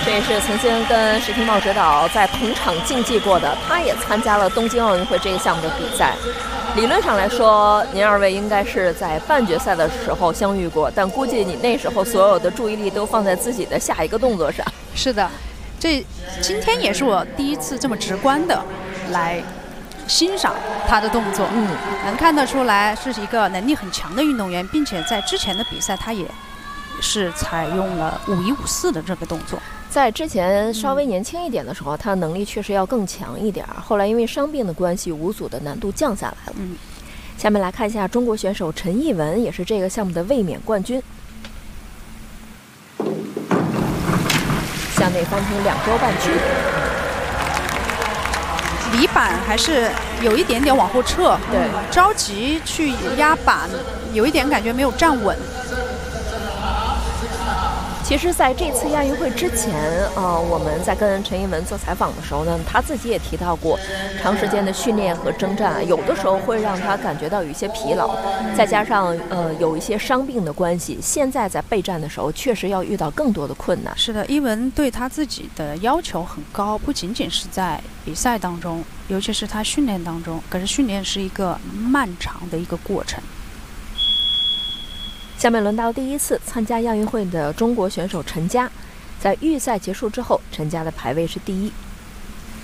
这也是曾经跟石廷茂指导在同场竞技过的，他也参加了东京奥运会这个项目的比赛。理论上来说，您二位应该是在半决赛的时候相遇过，但估计你那时候所有的注意力都放在自己的下一个动作上。 是的，今天也是我第一次这么直观的来欣赏他的动作，能看得出来是一个能力很强的运动员，并且在之前的比赛他也是采用了5154的这个动作。 在之前稍微年轻一点的时候，他的能力确实要更强一点，后来因为伤病的关系，5组的难度降下来了。下面来看一下中国选手陈艺文，也是这个项目的卫冕冠军。向内翻腾2周半区， 离板还是有一点点往后撤， 对， 着急去压板，有一点感觉没有站稳。 其实在这次亚运会之前，我们在跟陈艺文做采访的时候呢，他自己也提到过，长时间的训练和征战，有的时候会让他感觉到有一些疲劳，再加上有一些伤病的关系，现在在备战的时候确实要遇到更多的困难。 是的，艺文对他自己的要求很高，不仅仅是在比赛当中，尤其是他训练当中，可是训练是一个漫长的一个过程。 下面轮到第一次参加亚运会的中国选手陈佳，在预赛结束之后，陈佳的排位是第1。